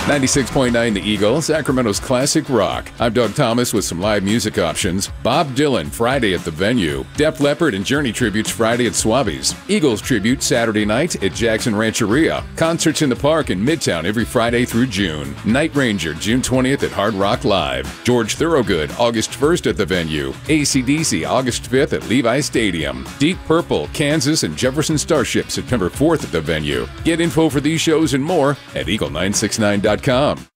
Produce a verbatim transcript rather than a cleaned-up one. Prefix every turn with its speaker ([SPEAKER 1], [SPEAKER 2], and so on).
[SPEAKER 1] ninety-six point nine The Eagle, Sacramento's classic rock. I'm Doug Thomas with some live music options. Bob Dylan, Friday at the Venue. Def Leppard and Journey tributes Friday at Swabby's. Eagles tribute Saturday night at Jackson Rancheria. Concerts in the Park in Midtown every Friday through June. Night Ranger, June twentieth at Hard Rock Live. George Thorogood, August first at the Venue. A C D C, August fifth at Levi Stadium. Deep Purple, Kansas and Jefferson Starship, September fourth at the Venue. Get info for these shows and more at eagle nine six nine dot com.